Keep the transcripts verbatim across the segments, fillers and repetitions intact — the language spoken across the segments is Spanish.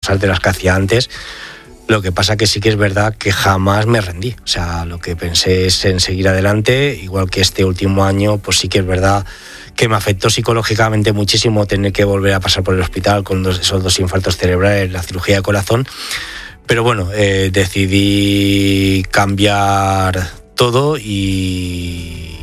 de las que hacía antes. Lo que pasa que sí que es verdad que jamás me rendí. O sea, lo que pensé es en seguir adelante, igual que este último año, pues sí que es verdad que me afectó psicológicamente muchísimo tener que volver a pasar por el hospital con dos, esos dos infartos cerebrales, la cirugía de corazón. Pero bueno, eh, decidí cambiar todo y,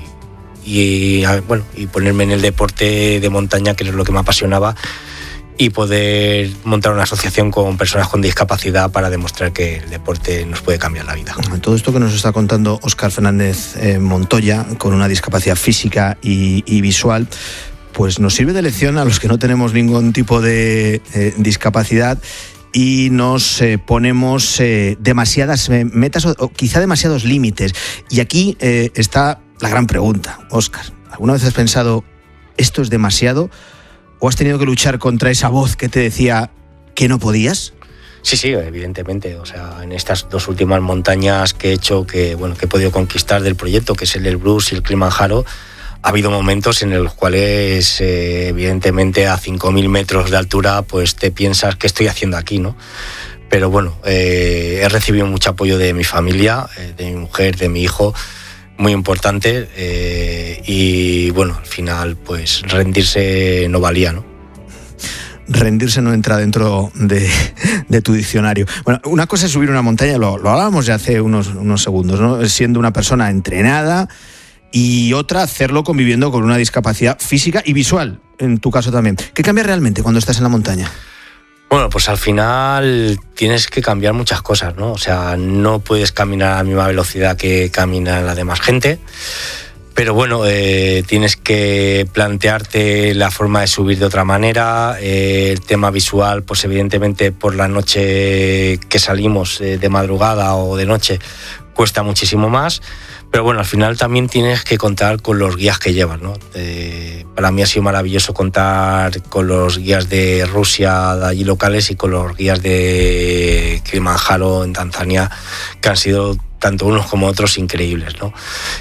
y, bueno, y ponerme en el deporte de montaña, que es lo que me apasionaba, y poder montar una asociación con personas con discapacidad para demostrar que el deporte nos puede cambiar la vida. Todo esto que nos está contando Óscar Fernández eh, Montoya, con una discapacidad física y, y visual, pues nos sirve de lección a los que no tenemos ningún tipo de eh, discapacidad y nos eh, ponemos eh, demasiadas eh, metas o, o quizá demasiados límites. Y aquí eh, está la gran pregunta, Óscar. ¿Alguna vez has pensado, esto es demasiado? ¿O has tenido que luchar contra esa voz que te decía que no podías? Sí, sí, evidentemente. O sea, en estas dos últimas montañas que he hecho, que bueno, que he podido conquistar del proyecto, que es el Elbrus y el Kilimanjaro, ha habido momentos en los cuales, eh, evidentemente, a cinco mil metros de altura, pues te piensas, ¿qué estoy haciendo aquí, no? Pero bueno, eh, he recibido mucho apoyo de mi familia, eh, de mi mujer, de mi hijo, muy importante, eh, y bueno, al final pues rendirse no valía, ¿no? Rendirse no entra dentro de, de tu diccionario. Bueno, una cosa es subir una montaña, lo, lo hablábamos ya hace unos, unos segundos, ¿no? Siendo una persona entrenada, y otra hacerlo conviviendo con una discapacidad física y visual, en tu caso también. ¿Qué cambia realmente cuando estás en la montaña? Bueno, pues al final tienes que cambiar muchas cosas, ¿no? O sea, no puedes caminar a la misma velocidad que camina la demás gente, pero bueno, eh, tienes que plantearte la forma de subir de otra manera. Eh, el tema visual, pues evidentemente por la noche que salimos, eh, de madrugada o de noche, cuesta muchísimo más. Pero bueno, al final también tienes que contar con los guías que llevas, ¿no? Eh, para mí ha sido maravilloso contar con los guías de Rusia, de allí locales, y con los guías de Kilimanjaro en Tanzania, que han sido tanto unos como otros increíbles, ¿no?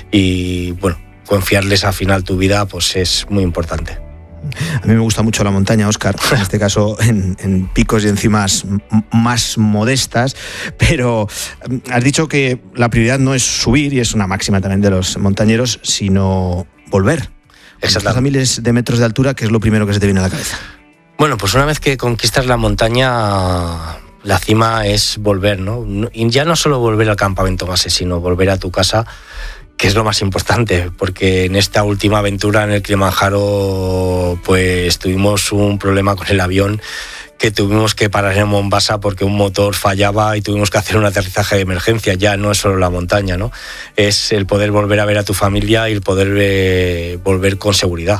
Y bueno, confiarles al final tu vida, pues es muy importante. A mí me gusta mucho la montaña, Óscar, en este caso en, en picos y encimas más modestas, pero has dicho que la prioridad no es subir, y es una máxima también de los montañeros, sino volver. Exacto. A miles de metros de altura, ¿qué es lo primero que se te viene a la cabeza? Bueno, pues una vez que conquistas la montaña, la cima es volver, ¿no? Y ya no solo volver al campamento base, sino volver a tu casa, que es lo más importante, porque en esta última aventura en el Kilimanjaro pues tuvimos un problema con el avión, que tuvimos que parar en Mombasa porque un motor fallaba y tuvimos que hacer un aterrizaje de emergencia. Ya no es solo la montaña, ¿no? Es el poder volver a ver a tu familia y el poder eh, volver con seguridad.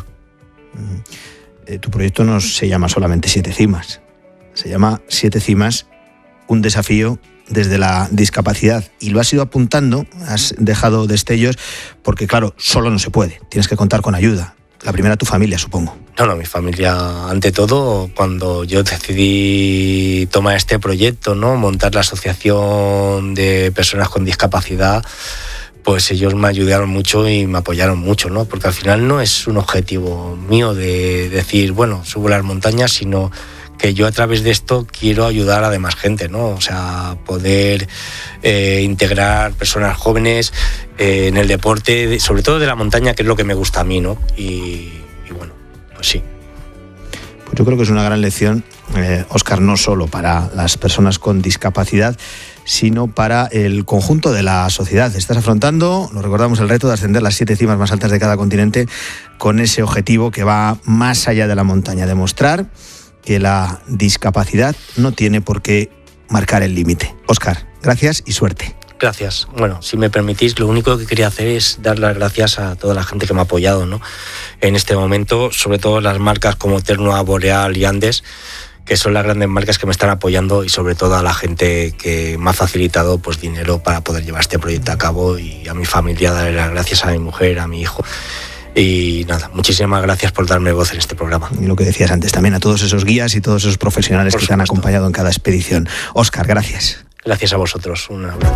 Eh, tu proyecto no se llama solamente Siete Cimas, se llama Siete Cimas, un desafío desde la discapacidad, y lo has ido apuntando, has dejado destellos, porque claro, solo no se puede, tienes que contar con ayuda. La primera, tu familia, supongo. No, no, mi familia ante todo. Cuando yo decidí tomar este proyecto, ¿no? Montar la asociación de personas con discapacidad, pues ellos me ayudaron mucho y me apoyaron mucho, ¿no? Porque al final no es un objetivo mío de decir, bueno, subo las montañas, sino que yo a través de esto quiero ayudar a demás gente, ¿no? O sea, poder eh, integrar personas jóvenes eh, en el deporte, de, sobre todo de la montaña, que es lo que me gusta a mí, ¿no? Y, y bueno, pues sí. Pues yo creo que es una gran lección, eh, Óscar, no solo para las personas con discapacidad, sino para el conjunto de la sociedad. Estás afrontando, lo recordamos, el reto de ascender las siete cimas más altas de cada continente, con ese objetivo que va más allá de la montaña, demostrar que la discapacidad no tiene por qué marcar el límite. Óscar, gracias y suerte. Gracias. Bueno, si me permitís, lo único que quería hacer es dar las gracias a toda la gente que me ha apoyado, ¿no? En este momento, sobre todo las marcas como Ternua, Boreal y Andes, que son las grandes marcas que me están apoyando, y sobre todo a la gente que me ha facilitado pues dinero para poder llevar este proyecto a cabo, y a mi familia darle las gracias, a mi mujer, a mi hijo. Y nada, muchísimas gracias por darme voz en este programa. Y lo que decías antes, también a todos esos guías y todos esos profesionales por que supuesto. Te han acompañado en cada expedición. Óscar, gracias. Gracias a vosotros. Un abrazo.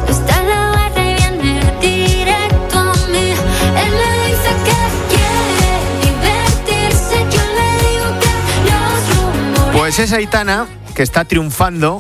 Pues es Aitana, que está triunfando